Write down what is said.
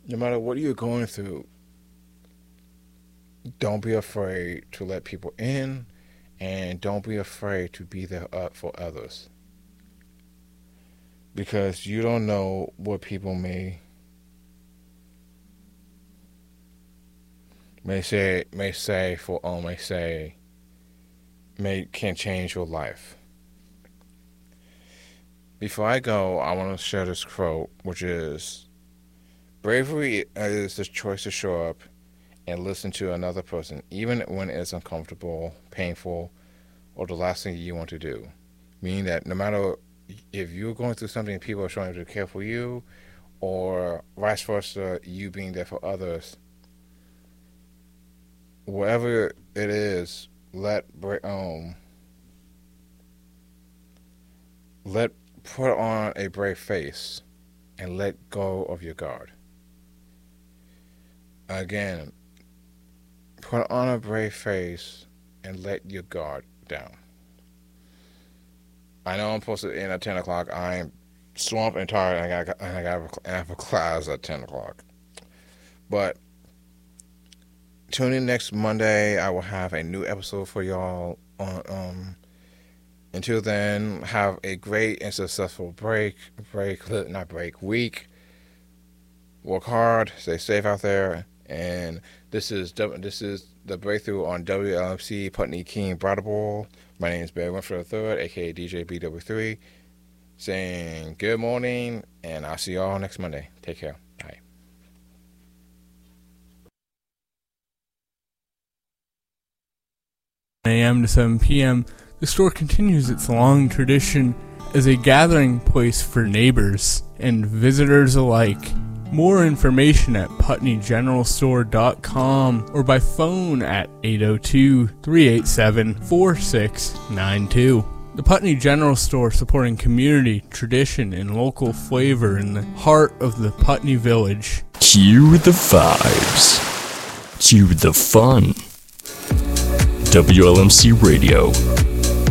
No matter what you're going through, don't be afraid to let people in, and don't be afraid to be there for others. Because you don't know what people can change your life. Before I go, I want to share this quote, which is, bravery is the choice to show up and listen to another person, even when it's uncomfortable, painful, or the last thing you want to do. Meaning that no matter if you're going through something and people are showing to care for you, or vice versa, you being there for others, whatever it is, let put on a brave face and let go of your guard. Again, put on a brave face and let your guard down. I know I'm supposed to end at 10 o'clock. I'm swamped and tired, and I have a class at 10 o'clock. But tune in next Monday. I will have a new episode for y'all. Until then, have a great and successful week. Work hard, stay safe out there. And this is the breakthrough on WLMC Putney King Brattleboro. My name is Barry Winford III, aka DJ BW3, saying good morning, and I'll see y'all next Monday. Take care. Bye. A.m. to 7 p.m., the store continues its long tradition as a gathering place for neighbors and visitors alike. More information at PutneyGeneralStore.com or by phone at 802-387-4692. The Putney General Store, supporting community, tradition, and local flavor in the heart of the Putney Village. Cue the vibes. Cue the fun. WLMC Radio.